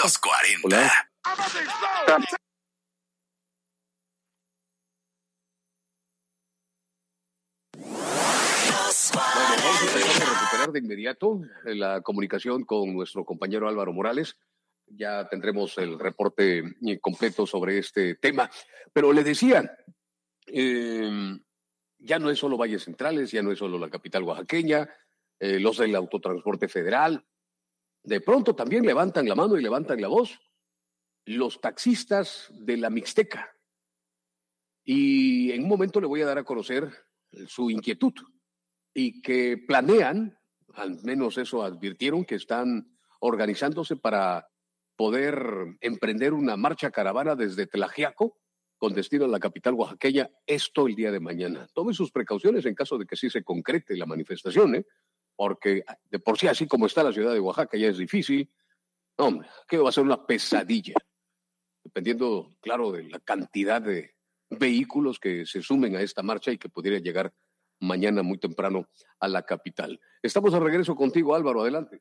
Los 40. Hola. Bueno, vamos a tratar de recuperar de inmediato la comunicación con nuestro compañero Álvaro Morales. Ya tendremos el reporte completo sobre este tema. Pero le decía, ya no es solo Valles Centrales, ya no es solo la capital oaxaqueña, los del autotransporte federal. De pronto también levantan la mano y levantan la voz los taxistas de la Mixteca. Y en un momento le voy a dar a conocer su inquietud y que planean, al menos eso advirtieron, que están organizándose para poder emprender una marcha caravana desde Tlaxiaco con destino a la capital oaxaqueña, esto el día de mañana. Tome sus precauciones en caso de que sí se concrete la manifestación, porque de por sí, así como está la ciudad de Oaxaca, ya es difícil. Hombre, que va a ser una pesadilla, dependiendo, claro, de la cantidad de vehículos que se sumen a esta marcha y que pudiera llegar mañana muy temprano a la capital. Estamos de regreso contigo, Álvaro, adelante.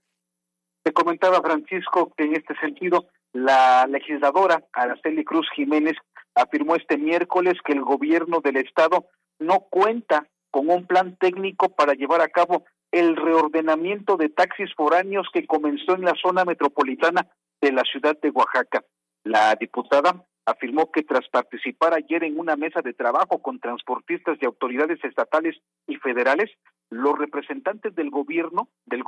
Te comentaba, Francisco, que en este sentido la legisladora Araceli Cruz Jiménez afirmó este miércoles que el gobierno del estado no cuenta con un plan técnico para llevar a cabo el reordenamiento de taxis foráneos que comenzó en la zona metropolitana de la ciudad de Oaxaca. La diputada afirmó que tras participar ayer en una mesa de trabajo con transportistas y autoridades estatales y federales, los representantes del gobierno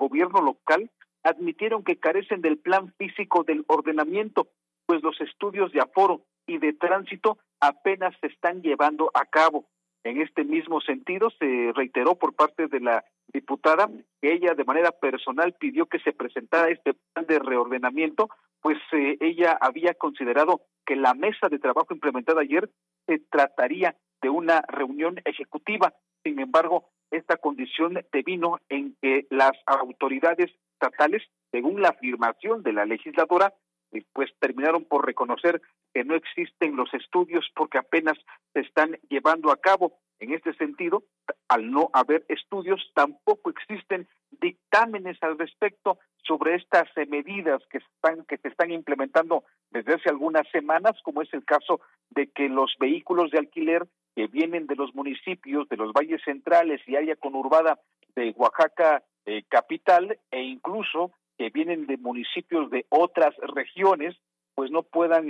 local admitieron que carecen del plan físico del ordenamiento, pues los estudios de aforo y de tránsito apenas se están llevando a cabo. En este mismo sentido, se reiteró por parte de la diputada que ella de manera personal pidió que se presentara este plan de reordenamiento, pues ella había considerado que la mesa de trabajo implementada ayer se trataría de una reunión ejecutiva. Sin embargo, esta condición devino en que las autoridades estatales, según la afirmación de la legisladora, pues terminaron por reconocer que no existen los estudios porque apenas se están llevando a cabo. En este sentido, al no haber estudios, tampoco existen dictámenes al respecto sobre estas medidas que se están implementando desde hace algunas semanas, como es el caso de que los vehículos de alquiler que vienen de los municipios de los valles centrales y área conurbada de Oaxaca capital, e incluso que vienen de municipios de otras regiones, pues no puedan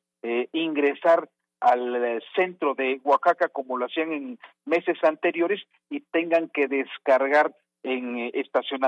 ingresar al centro de Oaxaca como lo hacían en meses anteriores y tengan que descargar en estacionamientos